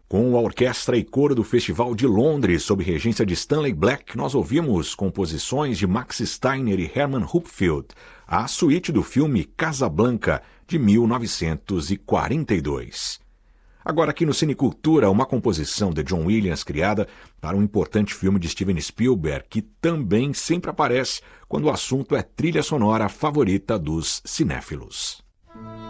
Com a orquestra e coro do Festival de Londres, sob regência de Stanley Black, nós ouvimos composições de Max Steiner e Herman Hupfeld, a suíte do filme Casablanca, de 1942. Agora aqui no Cinecultura, uma composição de John Williams criada para um importante filme de Steven Spielberg, que também sempre aparece quando o assunto é trilha sonora favorita dos cinéfilos.